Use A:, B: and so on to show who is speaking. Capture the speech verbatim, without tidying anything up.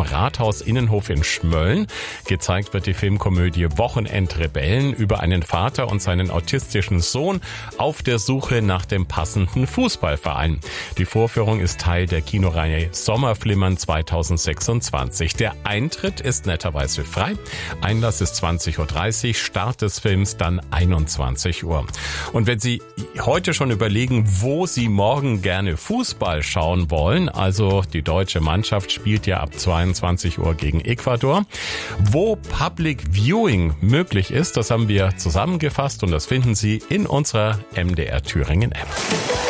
A: Rathaus-Innenhof in Schmölln. Gezeigt wird die Filmkomödie Wochenendrebellen über einen Vater und seinen autistischen Sohn auf der Suche nach dem passenden Fußballverein. Die Vorführung ist Teil der Kinoreihe Sommerflimmern zweitausendsechsundzwanzig. Der Eintritt ist netterweise frei. Einlass ist zwanzig Uhr dreißig, Start des Films dann einundzwanzig Uhr. Und wenn Sie heute schon überlegen, wo Sie morgen gerne Fußball schauen wollen, also die deutsche Mannschaft spielt ja ab zweiundzwanzig Uhr gegen Ecuador, wo Public Viewing möglich ist, das haben wir zusammengefasst und das finden Sie in unserer M D R Thüringen App.